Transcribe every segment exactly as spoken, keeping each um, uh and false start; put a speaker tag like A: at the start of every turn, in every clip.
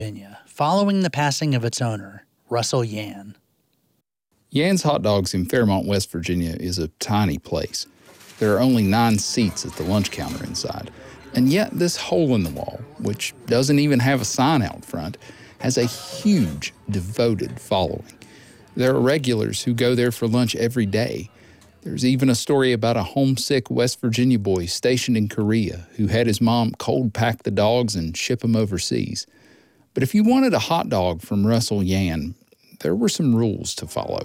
A: Virginia, following the passing of its owner, Russell Yan.
B: Yan's Hot Dogs in Fairmont, West Virginia is a tiny place. There are only nine seats at the lunch counter inside. And yet this hole in the wall, which doesn't even have a sign out front, has a huge, devoted following. There are regulars who go there for lunch every day. There's even a story about a homesick West Virginia boy stationed in Korea who had his mom cold pack the dogs and ship them overseas. But if you wanted a hot dog from Russell Yan, there were some rules to follow.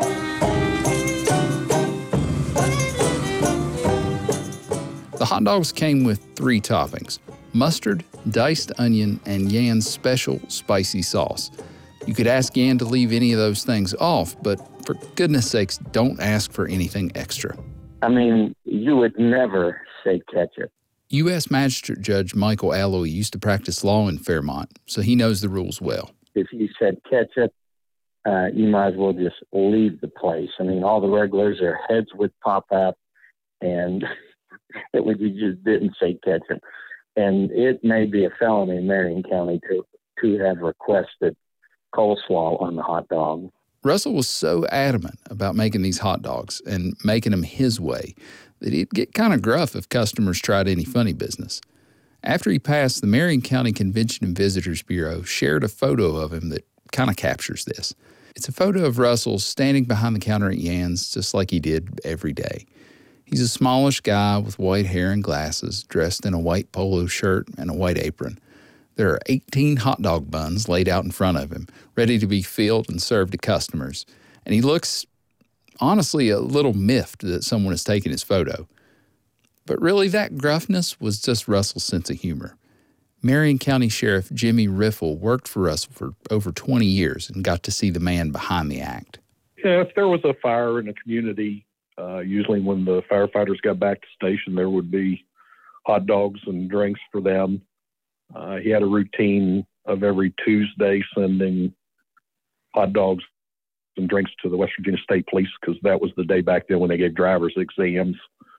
B: The hot dogs came with three toppings: mustard, diced onion, and Yan's special spicy sauce. You could ask Yan to leave any of those things off, but for goodness sakes, don't ask for anything extra.
C: I mean, you would never say ketchup.
B: U S Magistrate Judge Michael Alloy used to practice law in Fairmont, so he knows the rules well.
C: If you said ketchup, uh, you might as well just leave the place. I mean, all the regulars, their heads would pop up, and it would, you just didn't say ketchup. And it may be a felony in Marion County to, to have requested coleslaw on the hot dog.
B: Russell was so adamant about making these hot dogs and making them his way that he'd get kind of gruff if customers tried any funny business. After he passed, the Marion County Convention and Visitors Bureau shared a photo of him that kind of captures this. It's a photo of Russell standing behind the counter at Yan's just like he did every day. He's a smallish guy with white hair and glasses, dressed in a white polo shirt and a white apron. There are eighteen hot dog buns laid out in front of him, ready to be filled and served to customers. And he looks, honestly, a little miffed that someone has taken his photo. But really, that gruffness was just Russell's sense of humor. Marion County Sheriff Jimmy Riffle worked for Russell for over twenty years and got to see the man behind the act.
D: Yeah, if there was a fire in a community, uh, usually when the firefighters got back to station, there would be hot dogs and drinks for them. Uh, he had a routine of every Tuesday sending hot dogs and drinks to the West Virginia State Police, because that was the day back then when they gave drivers exams.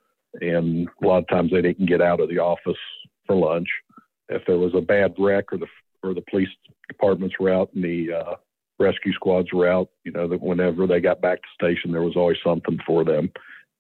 D: And a lot of times they didn't get out of the office for lunch. If there was a bad wreck or the or the police departments were out and the uh, rescue squads were out, you know, that whenever they got back to station, there was always something for them.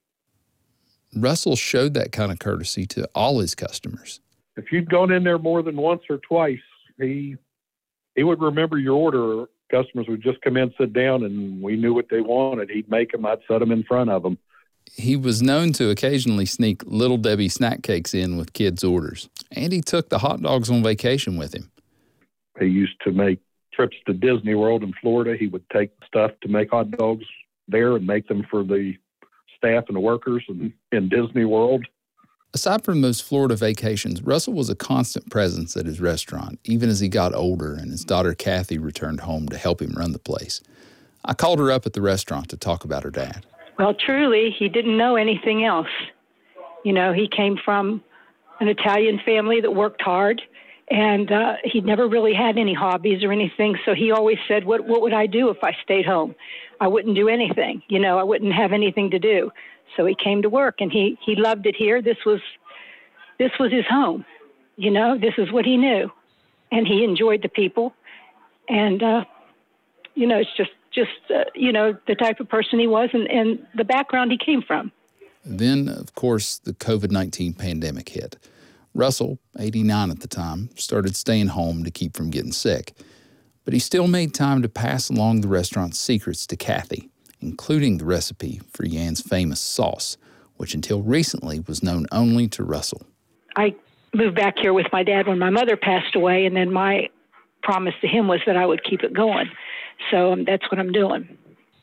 B: Russell showed that kind of courtesy to all his customers.
D: If you'd gone in there more than once or twice, he he would remember your order. Customers would just come in, sit down, and we knew what they wanted. He'd make them. I'd set them in front of them.
B: He was known to occasionally sneak Little Debbie snack cakes in with kids' orders. And he took the hot dogs on vacation with him.
D: He used to make trips to Disney World in Florida. He would take stuff to make hot dogs there and make them for the staff and the workers in, in Disney World.
B: Aside from those Florida vacations, Russell was a constant presence at his restaurant, even as he got older and his daughter Kathy returned home to help him run the place. I called her up at the restaurant to talk about her dad.
E: Well, truly, he didn't know anything else. You know, he came from an Italian family that worked hard, and uh, he never really had any hobbies or anything, so he always said, what, what would I do if I stayed home? I wouldn't do anything. You know, I wouldn't have anything to do. So he came to work, and he, he loved it here. This was this was his home. You know, this is what he knew. And he enjoyed the people. And, uh, you know, it's just, just uh, you know, the type of person he was and, and the background he came from.
B: Then, of course, the covid nineteen pandemic hit. Russell, eighty-nine at the time, started staying home to keep from getting sick. But he still made time to pass along the restaurant's secrets to Kathy, including the recipe for Yan's famous sauce, which until recently was known only to Russell.
E: I moved back here with my dad when my mother passed away, and then my promise to him was that I would keep it going. So um, that's what I'm doing.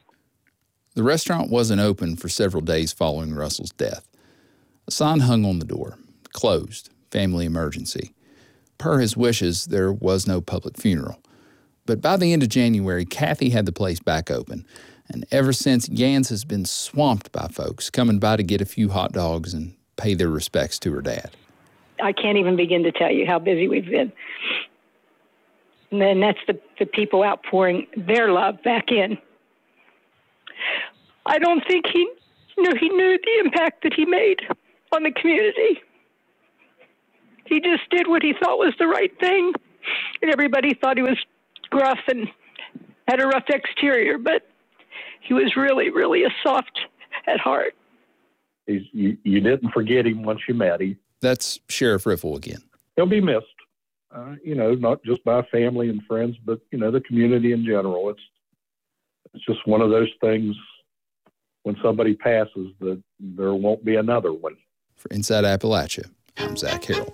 B: The restaurant wasn't open for several days following Russell's death. A sign hung on the door, closed, family emergency. Per his wishes, there was no public funeral. But by the end of January, Kathy had the place back open. And ever since, Yan's has been swamped by folks coming by to get a few hot dogs and pay their respects to her dad.
E: I can't even begin to tell you how busy we've been. And then that's the, the people outpouring their love back in. I don't think he knew he knew the impact that he made on the community. He just did what he thought was the right thing. and everybody thought he was gruff and had a rough exterior, but he was really, really a soft at heart.
D: He's, you, you didn't forget him once you met him.
B: That's Sheriff Riffle again.
D: He'll be missed, uh, you know, not just by family and friends, but, you know, the community in general. It's it's just one of those things when somebody passes that there won't be another one.
B: For Inside Appalachia, I'm Zach Harold.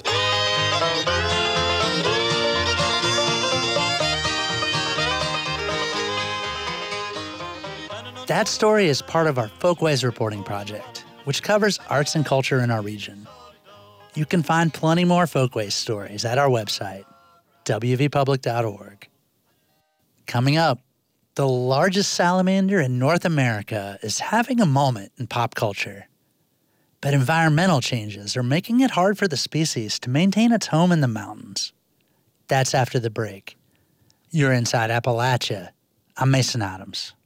A: That story is part of our Folkways reporting project, which covers arts and culture in our region. You can find plenty more Folkways stories at our website, w v public dot org. Coming up, the largest salamander in North America is having a moment in pop culture. But environmental changes are making it hard for the species to maintain its home in the mountains. That's after the break. You're Inside Appalachia. I'm Mason Adams.